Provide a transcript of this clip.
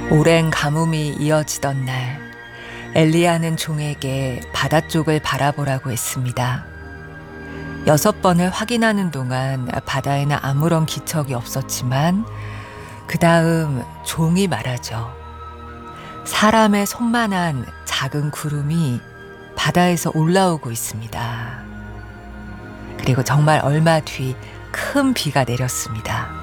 오랜 가뭄이 이어지던 날, 엘리야는 종에게 바다 쪽을 바라보라고 했습니다. 6번을 확인하는 동안 바다에는 아무런 기척이 없었지만 그 다음 종이 말하죠. 사람의 손만한 작은 구름이 바다에서 올라오고 있습니다. 그리고 정말 얼마 뒤 큰 비가 내렸습니다.